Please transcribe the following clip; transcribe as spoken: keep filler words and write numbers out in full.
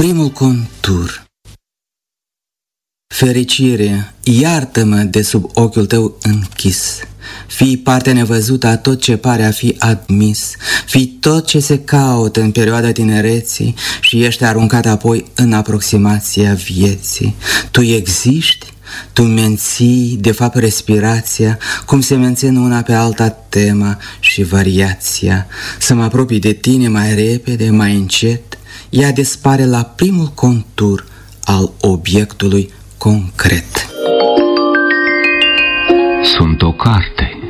Primul contur. Fericire, iartă-mă de sub ochiul tău închis. Fii parte nevăzută a tot ce pare a fi admis. Fii tot ce se caută în perioada tinereții și ești aruncat apoi în aproximația vieții. Tu existi, tu menții de fapt respirația, cum se mențin una pe alta tema și variația. Să mă apropii de tine mai repede, mai încet, ea dispare la primul contur al obiectului concret. Sunt o carte.